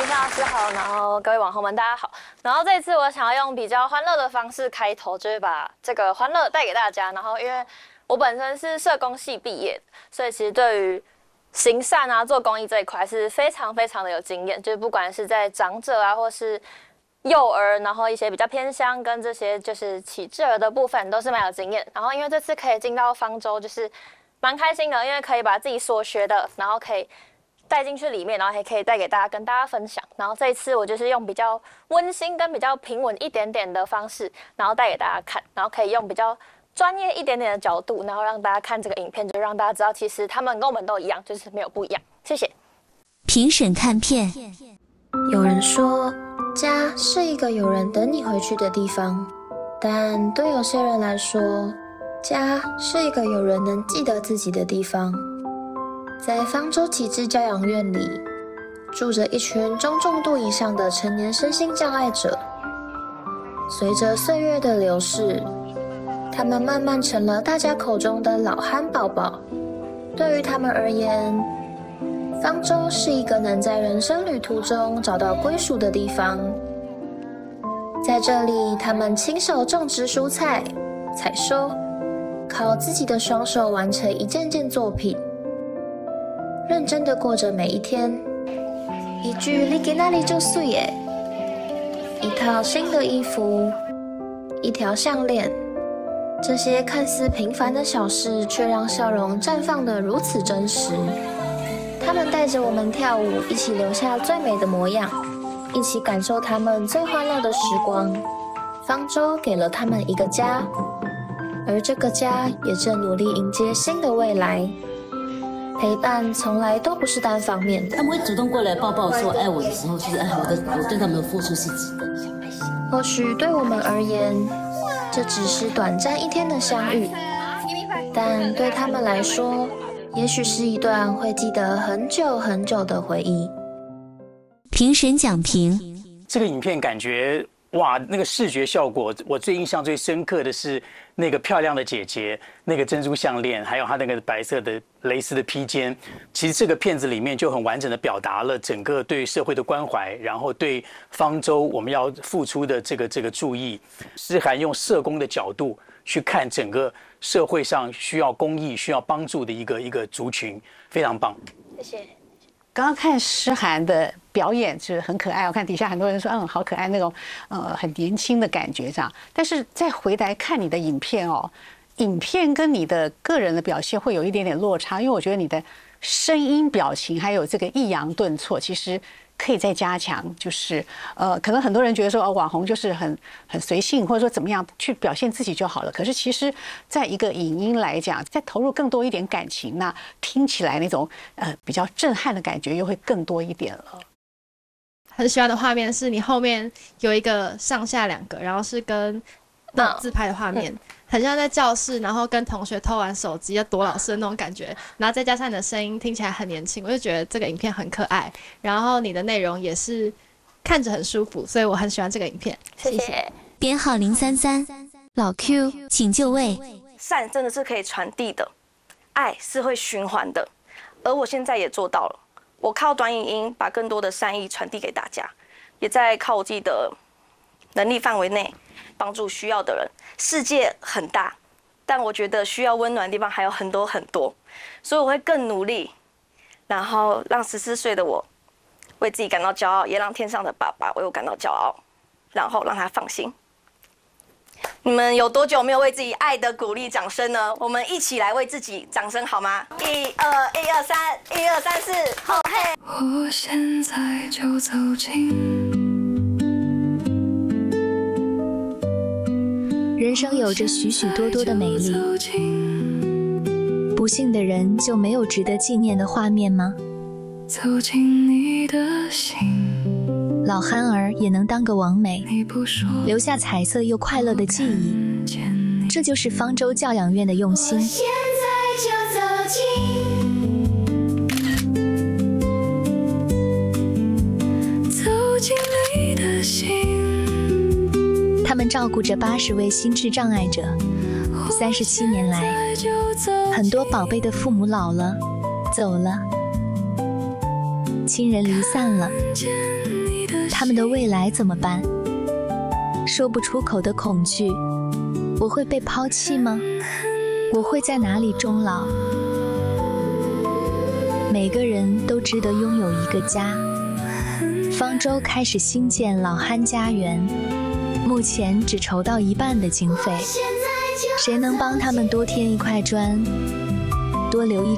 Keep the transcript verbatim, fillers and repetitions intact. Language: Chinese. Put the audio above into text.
尚老师好，然后各位网红们大家好。然后这一次我想要用比较欢乐的方式开头，就是把这个欢乐带给大家。然后因为我本身是社工系毕业的，所以其实对于行善啊、做公益这一块是非常非常的有经验。就是不管是在长者啊，或是幼儿，然后一些比较偏乡跟这些就是启智儿的部分，都是蛮有经验。然后因为这次可以进到方舟，就是蛮开心的，因为可以把自己所学的，然后可以带进去里面，然后还可以带给大家，跟大家分享。然后这一次我就是用比较温馨跟比较平稳一点点的方式，然后带给大家看，然后可以用比较专业一点点的角度，然后让大家看这个影片，就让大家知道其实他们跟我们都一样，就是没有不一样。谢谢。 评审看片。 有人说，家是一个有人等你回去的地方，但对有些人来说，家是一个有人能记得自己的地方。在方舟启智教养院里，住着一群中重度以上的成年身心障碍者。随着岁月的流逝，他们慢慢成了大家口中的老憨宝宝。对于他们而言，方舟是一个能在人生旅途中找到归属的地方。在这里，他们亲手种植蔬菜、采收，靠自己的双手完成一件件作品，认真的过着每一天。一句你给那里就碎耶，一套新的衣服，一条项链，这些看似平凡的小事，却让笑容绽放得如此真实。他们带着我们跳舞，一起留下最美的模样，一起感受他们最欢乐的时光。方舟给了他们一个家，而这个家也正努力迎接新的未来。陪伴从来都不是单方面的， 他们会主动过来抱抱说爱我的时候，其实爱我的，我对他们的付出是值得。 或许对我们而言，这只是短暂一天的相遇，但对他们来说，也许是一段会记得很久很久的回忆。 评审讲评。 这个影片感觉哇，那个视觉效果，我最印象最深刻的是那个漂亮的姐姐，那个珍珠项链，还有她那个白色的蕾丝的披肩。其实这个片子里面就很完整的表达了整个对社会的关怀，然后对方舟我们要付出的这个这个注意。诗涵用社工的角度去看整个社会上需要公益、需要帮助的一个一个族群，非常棒。 谢谢。 刚刚看诗涵的表演就是很可爱，我看底下很多人说嗯好可爱那种呃很年轻的感觉这样，但是再回来看你的影片哦，影片跟你的个人的表现会有一点点落差，因为我觉得你的声音、表情还有这个抑扬顿挫，其实可以再加强。就是呃，可能很多人觉得说哦，网红就是很很随性，或者说怎么样去表现自己就好了。可是其实，在一个影音来讲，再投入更多一点感情，那听起来那种呃比较震撼的感觉又会更多一点了。 很喜欢的画面是你后面有一个上下两个，然后是跟那种自拍的画面。嗯，很像在教室，然后跟同学偷玩手机要躲老师的那种感觉，然后再加上你的声音听起来很年轻，我就觉得这个影片很可爱，然后你的内容也是看着很舒服，所以我很喜欢这个影片。 谢谢。 编号零三三，老 Q， 请就位。 善真的是可以传递的，爱是会循环的，而我现在也做到了。我靠短影音把更多的善意传递给大家，也在靠我自己的能力范围内帮助需要的人。世界很大，但我觉得需要温暖的地方还有很多很多，所以我会更努力，然后让十四岁的我为自己感到骄傲，也让天上的爸爸为我感到骄傲，然后让他放心。你们有多久没有为自己爱的鼓励掌声呢？我们一起来为自己掌声好吗？一二一二三，一二三四，后嘿！ 我现在就走进。 人生有着许许多多的美丽，不幸的人就没有值得纪念的画面吗？ 走进你的心， 老憨儿也能当个完美，留下彩色又快乐的记忆，这就是方舟教养院的用心。我现在就走进，走进你的心。 他们照顾着八十位心智障碍者，三十七年来，很多宝贝的父母老了，走了，亲人离散了， 他们的未来怎么办？说不出口的恐惧，我会被抛弃吗？我会在哪里终老？每个人都值得拥有一个家。方舟开始兴建老憨家园，目前只筹到一半的经费，谁能帮他们多添一块砖，多留一